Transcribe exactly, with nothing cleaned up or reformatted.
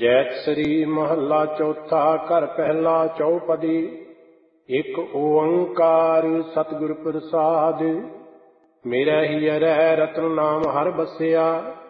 ਜੈਤ ਸ੍ਰੀ ਮਹੱਲਾ ਚੌਥਾ। ਘਰ ਪਹਿਲਾ ਚੌਪਦੀ। ਇੱਕ ਓੰਕਾਰ ਸਤਿਗੁਰ ਪ੍ਰਸਾਦਿ। ਮੇਰਾ ਹੀਅਰੈ ਰਤਨ ਨਾਮ ਹਰਿ ਬਸਿਆ।